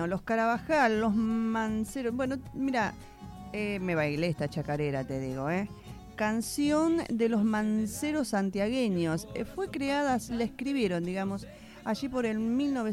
los Carabajal, los Manceros. Bueno, mira, me bailé esta chacarera, te digo, Canción de los Manceros santiagueños. Fue creada, la escribieron, digamos, allí por el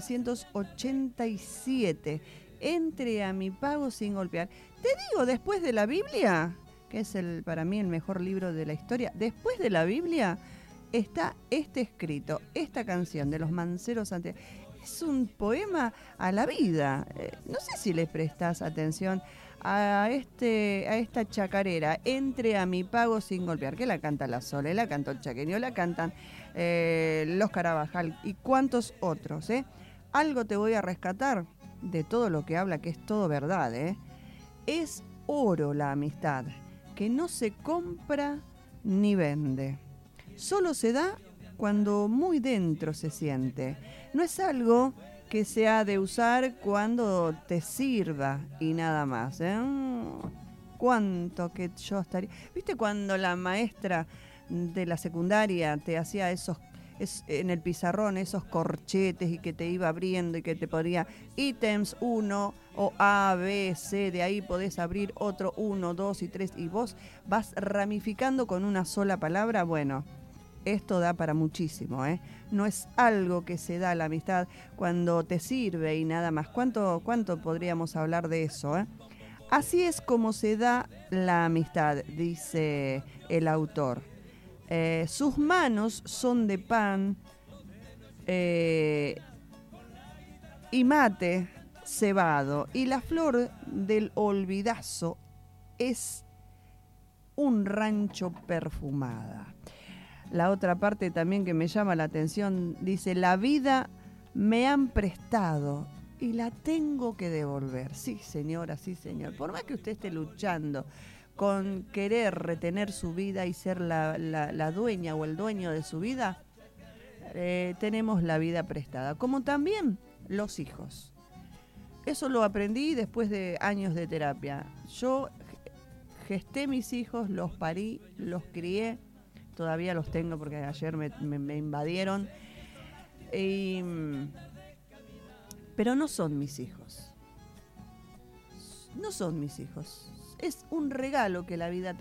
1987. Entre a mi pago sin golpear. Te digo, después de la Biblia, que es para mí el mejor libro de la historia, después de la Biblia está este escrito, esta canción de los Manceros santiagueños. Es un poema a la vida. No sé si le prestas atención a esta chacarera, Entre a mi pago sin golpear, que la canta la Sole, la cantó el Chaqueño, la cantan los Carabajal y cuantos otros. Algo te voy a rescatar de todo lo que habla, que es todo verdad. Es oro la amistad, que no se compra ni vende. Solo se da cuando muy dentro se siente. No es algo que se ha de usar cuando te sirva y nada más. Cuánto que yo estaría... ¿Viste cuando la maestra de la secundaria te hacía en el pizarrón esos corchetes y que te iba abriendo y que te ponía ítems 1 o A, B, C, de ahí podés abrir otro 1, 2 y 3 y vos vas ramificando con una sola palabra? Bueno, esto da para muchísimo, No es algo que se da la amistad cuando te sirve y nada más. ¿Cuánto podríamos hablar de eso, Así es como se da la amistad, dice el autor. Sus manos son de pan y mate cebado, y la flor del olvidazo es un rancho perfumada. La otra parte también que me llama la atención dice: la vida me han prestado y la tengo que devolver. Sí, señora, sí, señor. Por más que usted esté luchando con querer retener su vida y ser la dueña o el dueño de su vida, tenemos la vida prestada. Como también los hijos. Eso lo aprendí después de años de terapia. Yo gesté mis hijos, los parí, los crié. Todavía los tengo porque ayer me invadieron. Pero no son mis hijos. No son mis hijos. Es un regalo que la vida te